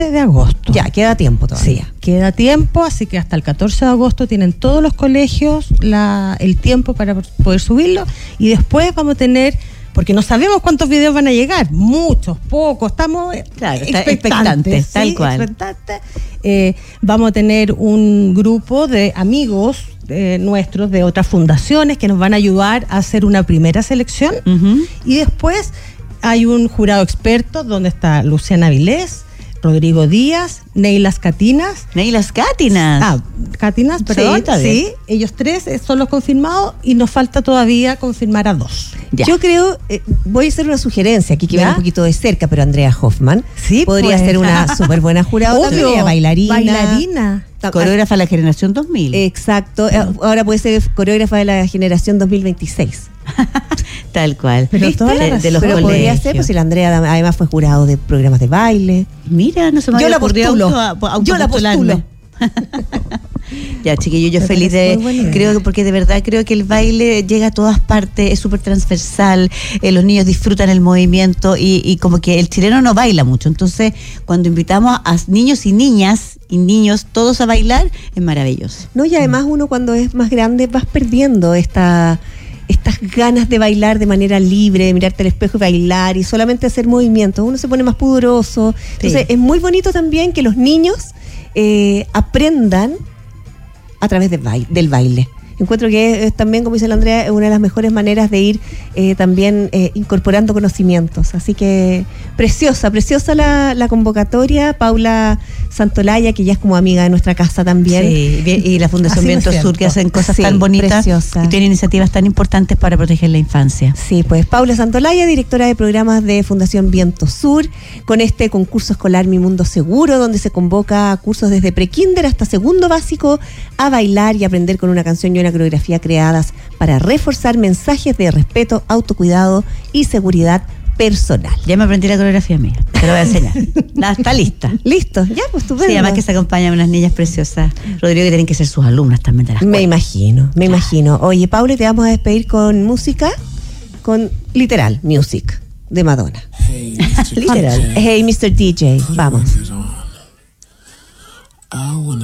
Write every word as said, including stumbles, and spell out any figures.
de agosto. Ya, queda tiempo todavía. Sí, queda tiempo, así que hasta el catorce de agosto tienen todos los colegios la, el tiempo para poder subirlo, y después vamos a tener, porque no sabemos cuántos videos van a llegar, muchos, pocos, estamos claro, expectantes, expectantes, tal ¿sí? cual. Expectantes. Eh, vamos a tener un grupo de amigos eh, nuestros de otras fundaciones que nos van a ayudar a hacer una primera selección, Uh-huh. y después hay un jurado experto donde está Luciana Vilés, Rodrigo Díaz, Neilas Catinas. Neilas Catinas. Ah, Catinas, perdón. Sí, está bien. Sí, ellos tres son los confirmados y nos falta todavía confirmar a dos. Ya. Yo creo, eh, voy a hacer una sugerencia aquí que ¿Ya? viene un poquito de cerca, pero Andrea Hoffman Sí, podría pues. ser una súper buena jurado. Obvio, también, ella bailarina. Bailarina. Coreógrafa de la generación dos mil. Exacto. Eh, Ahora puede ser coreógrafa de la generación dos mil veintiséis. Tal cual. Pero ¿Viste? toda la de, razón. de los Pero colegios. podría ser, pues si la Andrea además fue jurado de programas de baile. Mira, no se me Yo había la ocurrido postulo. auto- Yo la autopostularme. Ya, chiquillo, yo Me feliz parece de, muy buena idea. creo que porque de verdad creo que el baile llega a todas partes, es súper transversal, eh, los niños disfrutan el movimiento y, y como que el chileno no baila mucho, entonces cuando invitamos a niños y niñas y niños todos a bailar, es maravilloso. No, y además uno cuando es más grande vas perdiendo esta estas ganas de bailar de manera libre, de mirarte al espejo y bailar y solamente hacer movimientos. Uno se pone más pudoroso. Entonces Sí. es muy bonito también que los niños eh, aprendan a través del baile, del baile. Encuentro que es, es también, como dice la Andrea, es una de las mejores maneras de ir eh, también eh, incorporando conocimientos. Así que preciosa, preciosa la, la convocatoria. Paula Santolaya, que ya es como amiga de nuestra casa también. Sí, y y la Fundación Así me Viento siento. Sur, que hacen cosas Sí, tan bonitas preciosa. y tienen iniciativas tan importantes para proteger la infancia. Sí, pues Paula Santolaya, directora de programas de Fundación Viento Sur, con este concurso escolar Mi Mundo Seguro, donde se convoca a cursos desde prekinder hasta segundo básico a bailar y aprender con una canción y una coreografía creadas para reforzar mensajes de respeto, autocuidado y seguridad personal. Ya me aprendí la coreografía, amiga, te lo voy a enseñar. La, está lista. Listo, ya, pues estupendo. Sí, además que se acompañan unas niñas preciosas. Rodrigo, que tienen que ser sus alumnas también de la escuela. Me imagino, me imagino. Oye, Paula, te vamos a despedir con música, con literal, music, de Madonna. Hey, mister Literal. D J. Hey, mister D J, vamos. I wanna